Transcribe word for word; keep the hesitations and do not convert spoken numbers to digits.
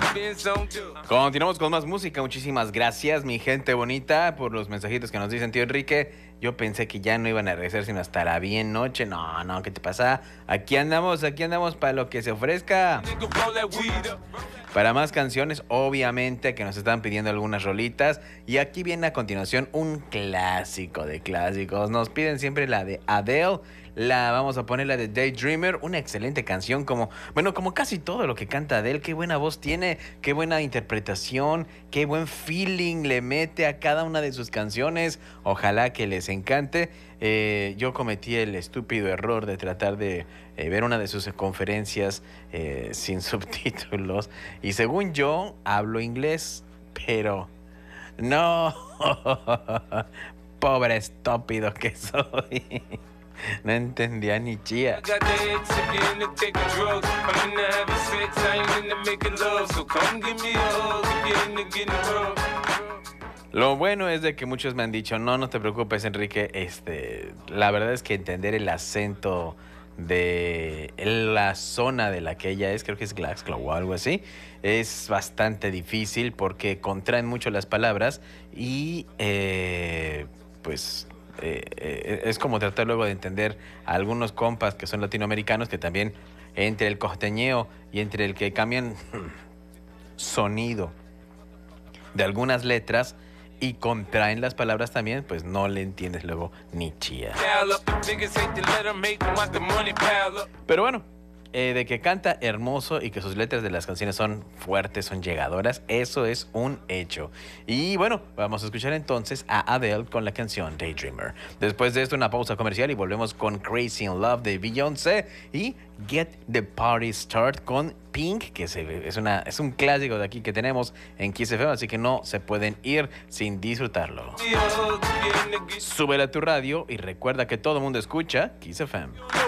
Continuamos con más música. Muchísimas gracias, mi gente bonita, por los mensajitos que nos dicen, tío Enrique. Yo pensé que ya no iban a regresar sino hasta la bien noche. No, no, ¿qué te pasa? Aquí andamos, aquí andamos para lo que se ofrezca. Para más canciones, obviamente, que nos están pidiendo algunas rolitas. Y aquí viene a continuación un clásico de clásicos. Nos piden siempre la de Adele. La vamos a poner la de Daydreamer, una excelente canción, como, bueno, como casi todo lo que canta Adele. Qué buena voz tiene, qué buena interpretación, qué buen feeling le mete a cada una de sus canciones. Ojalá que les encante. Eh, yo cometí el estúpido error de tratar de eh, ver una de sus conferencias eh, sin subtítulos. Y según yo, hablo inglés, pero no. Pobre estúpido que soy. No entendía ni chía. Lo bueno es de que muchos me han dicho, no, no te preocupes, Enrique, este, la verdad es que entender el acento de la zona de la que ella es, creo que es Glasgow o algo así, es bastante difícil porque contraen mucho las palabras y eh, pues eh, eh, es como tratar luego de entender a algunos compas que son latinoamericanos que también entre el costeñeo y entre el que cambian sonido de algunas letras y contraen las palabras también, pues no le entiendes luego ni chía. Pero bueno, eh, de que canta hermoso y que sus letras de las canciones son fuertes, son llegadoras, eso es un hecho. Y bueno, vamos a escuchar entonces a Adele con la canción Daydreamer. Después de esto, una pausa comercial y volvemos con Crazy in Love de Beyoncé y Get the Party Started con Pink, que se, es, una, es un clásico de aquí que tenemos en Kiss F M, así que no se pueden ir sin disfrutarlo. Súbele a tu radio y recuerda que todo el mundo escucha Kiss F M.